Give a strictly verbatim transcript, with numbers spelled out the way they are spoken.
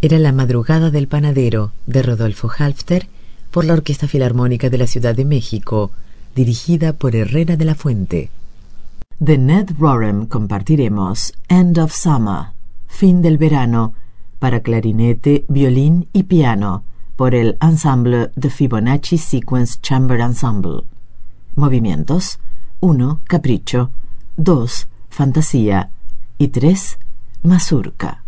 era La madrugada del panadero, de Rodolfo Halfter, por la Orquesta Filarmónica de la Ciudad de México, dirigida por Herrera de la Fuente. De Ned Rorem compartiremos End of Summer, Fin del verano, para clarinete, violín y piano, por el ensamble de Fibonacci Sequence Chamber Ensemble. Movimientos: uno. Capricho, dos. Fantasía y tres. Mazurka.